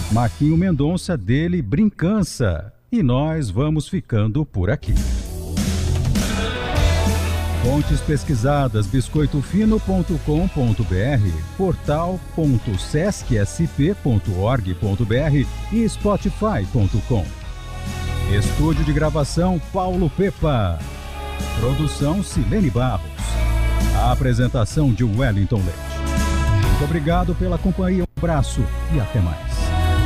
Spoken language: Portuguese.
Marquinho Mendonça dele Brincança. E nós vamos ficando por aqui. Fontes pesquisadas: biscoitofino.com.br, portal.sescsp.org.br e spotify.com. Estúdio de gravação Paulo Pepa. Produção Silene Barros. A apresentação de Wellington Leite. Muito obrigado pela companhia, um abraço e até mais.